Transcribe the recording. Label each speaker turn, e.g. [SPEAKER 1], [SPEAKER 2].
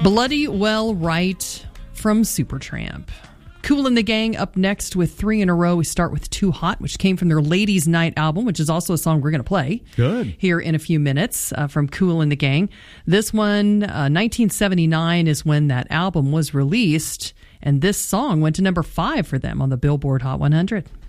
[SPEAKER 1] Bloody Well Right from Supertramp. Kool and the Gang up next with 3 in a row. We start with Too Hot, which came from their Ladies Night album, which is also a song we're going to play here in a few minutes from Kool and the Gang. This one, 1979 is when that album was released, and this song went to number 5 for them on the Billboard Hot 100.